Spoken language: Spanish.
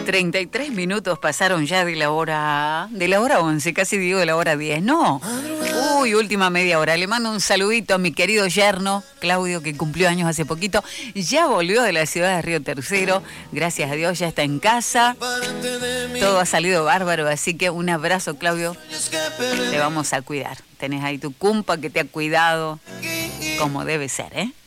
33 minutos pasaron ya de la hora 11, casi digo de la hora 10, no. Uy, última media hora. Le mando un saludito a mi querido yerno, Claudio, que cumplió años hace poquito. Ya volvió de la ciudad de Río Tercero. Gracias a Dios, ya está en casa. Todo ha salido bárbaro, así que un abrazo, Claudio. Te vamos a cuidar. Tenés ahí tu cumpa que te ha cuidado como debe ser, ¿eh?